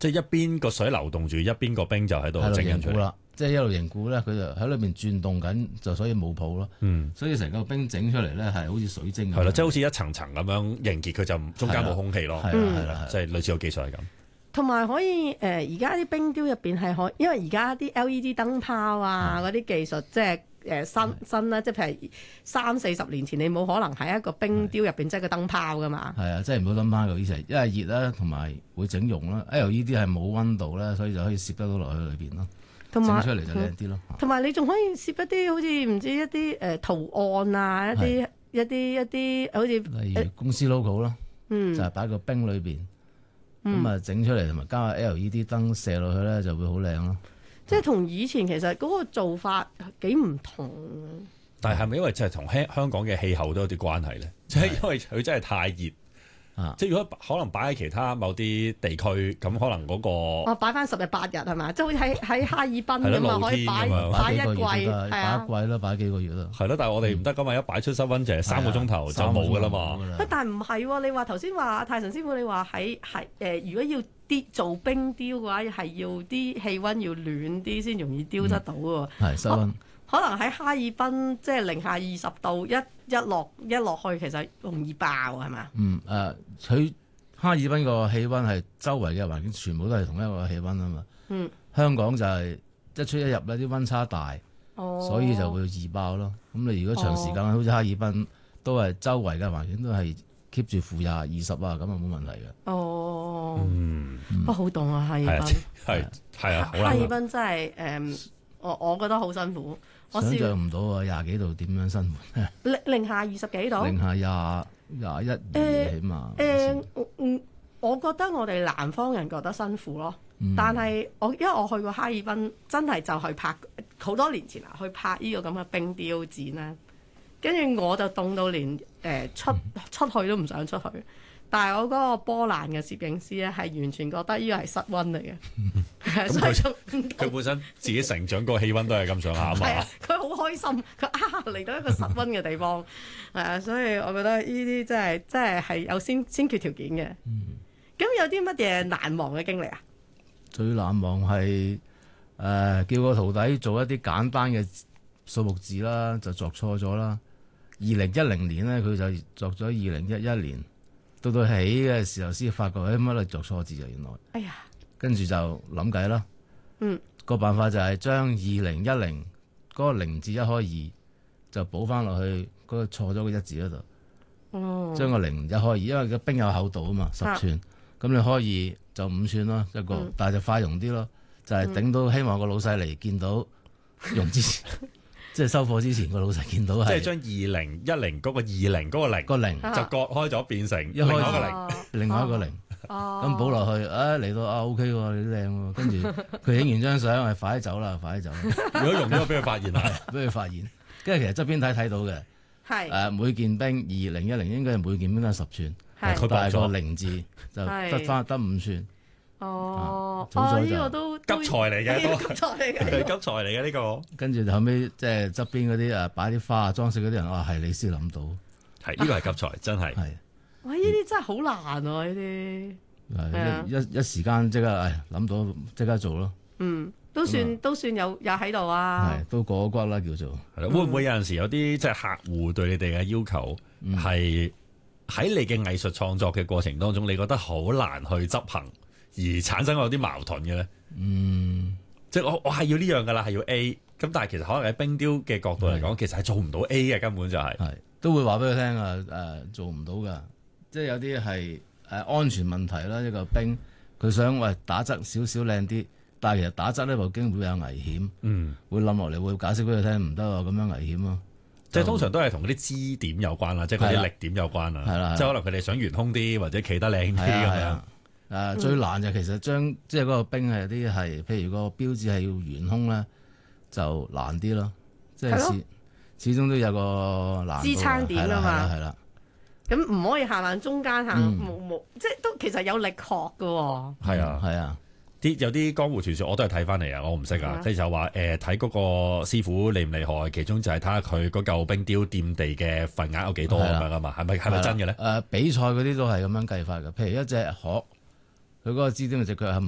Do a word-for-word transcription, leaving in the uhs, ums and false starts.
即係一邊個水流動住，一邊個冰就喺度整緊出嚟啦。即係一路凝固咧，佢就喺裏邊轉動緊，就所以冇泡咯。 嗯， 所以成個冰整出嚟咧係好似水晶咁。 係啦，即係好似一層層咁樣凝結，佢就中間冇空氣咯。 係啦係啦， 即係類似個技術係咁。 同埋可以誒，而家啲冰雕入邊係可，因為而家啲 L E D 燈泡啊嗰啲技術即係誒新新啦，即係譬如三四十年前你冇可能喺一個冰雕入邊即係個燈泡噶嘛。 係啊，即係唔好諗翻個以前，因為熱啦，同埋會整溶啦。L E D 係冇溫度啦，所以就可以攝得到落去裏邊咯。整出嚟就靚啲咯。 同埋你仲可以攝一啲好似唔知一啲誒圖案啊，一啲一啲一啲好似例如公司 logo 咯， 嗯， 就係擺個冰裏邊。咁啊，整出嚟同埋加個 L E D 燈射落去咧，就會好靚咯。 即係同以前其實嗰個做法幾唔同。 但係係咪因為就係同香香港嘅氣候都有啲關係咧？即係因為佢真係太熱啊！即係如果可能擺喺其他某啲地區，咁可能嗰個哦擺翻十日八日係嘛？即係好似喺喺哈爾濱咁啊，可以擺擺一季係啊， 擺一季啦，擺幾個月啦。 係咯，但係我哋唔得噶嘛，一擺出室溫就係三個鐘頭就冇噶啦嘛。 但係唔係喎？你話頭先話泰臣師傅，你話喺係誒，如果要啲做冰雕嘅話，係要啲氣溫要暖啲先容易雕得到喎。 係室溫。 可能喺哈爾濱即係零下二十度，一一落一落去，其實容易爆係嘛？ 嗯誒，佢、呃、哈爾濱個氣温係周圍嘅環境全部都係同一個氣温啊嘛。嗯，香港就係一出一入咧啲温差大，哦、所以就會易爆咯。咁你如果長時間、哦、好似哈爾濱都係周圍嘅環境都係 keep 住負廿二十啊，咁啊冇問題嘅。 哦， 嗯， 不過好凍啊，哈爾濱係係啊， 哈爾濱真係誒、嗯，我我覺得好辛苦。 想像唔到啊！廿幾度點樣生活？ 零零下二十幾度， 零下廿廿一二起碼。 誒，嗯，我覺得我哋南方人覺得辛苦咯。嗯、但係我因為我去過哈爾濱，真係就去拍好多年前啊，去拍呢個咁嘅冰雕展啦。跟住我就凍到連誒、呃、出出去都唔想出去。但係我嗰個波蘭嘅攝影師咧，係完全覺得呢個係室溫嚟嘅。 咁佢佢本身自己成長個氣溫都係咁上下啊嘛。 佢好開心，佢啊嚟到一個室溫嘅地方，係啊，所以我覺得呢啲真係真係係有先先決條件嘅。咁、嗯、有啲乜嘢難忘嘅經歷啊？ 最難忘係誒、呃、叫個徒弟做一啲簡單嘅數目字啦，就作錯咗啦。二零一零年咧，佢就作咗二零一一年。到到起嘅時候先發覺，誒乜嚟作錯字啊！原來，哎呀，跟住就諗計啦。嗯，個辦法就係將二零一零嗰個零字一開二，就補翻落去嗰個錯咗個一字嗰度。哦，將個零一開二，因為個冰有厚度啊嘛，十寸，咁你開二就五寸咯一個，嗯、但係就快溶啲咯，就係、是、頂到希望個老細嚟見到溶之前。即係收貨之前，個老細見到係，即係將二零一零嗰個二零嗰個零個零就割開咗變成另外一個零，另外一個零。咁補落去，啊嚟到啊 OK 喎，你都靚喎。跟住佢影完張相，係快啲走啦，快啲走。 如果用咗俾佢發現啦， 俾佢發現。跟住其實側邊睇睇到嘅，係誒每件冰二零一零應該係每件冰都係十寸，但係個零字就得翻得五寸。 哦，哦，呢個都急才嚟嘅， 急才嚟嘅， 急才嚟嘅呢個。 跟住後尾即係側邊嗰啲誒擺啲花啊裝飾嗰啲人，哇係你先諗到， 係呢個係急才，真係。 係，哇！呢啲真係好難啊！呢啲一一時間即刻誒諗到即刻做咯。 嗯，都算都算有有喺度啊。 係都過咗骨啦，叫做。 係啦，會唔會有陣時有啲即係客戶對你哋嘅要求係喺你嘅藝術創作嘅過程當中，你覺得好難去執行？而產生有啲矛盾嘅咧，嗯，即係我我係要呢樣噶啦，係要 A，咁但係其實可能喺冰雕嘅角度嚟講，其實係做唔到 A 嘅，根本就係、是，係都會話俾佢聽啊，誒、呃、做唔到噶，即係有啲係誒安全問題啦，一個冰佢想喂打側少少靚啲，但係其實打側呢部經會有危險，嗯，會冧落嚟，會解釋俾佢聽唔得啊，咁樣危險咯， 即係通常都係同嗰啲支點有關啦，即係嗰啲力點有關啦，係啦，即係可能佢哋想圓空啲或者企得靚啲咁樣。 誒、呃、最難就其實將即係嗰個冰係有啲係，譬如個標誌係要圓空咧，就難啲咯。即係始始終都有個難度支撐點啊嘛，係啦。 咁唔可以行行中間行冇冇，即係都其實有力學㗎喎。 係啊係啊，啲有啲江湖傳說我都係睇翻嚟啊，我唔識啊。即係就話誒睇嗰個師傅厲唔厲害，其中就係睇下佢嗰嚿冰雕掂地嘅份額有幾多咁樣啊嘛。係咪係咪真嘅咧？誒、 呃、比賽嗰啲都係咁樣計法嘅，譬如一隻殼。佢嗰個支點嘅隻腳係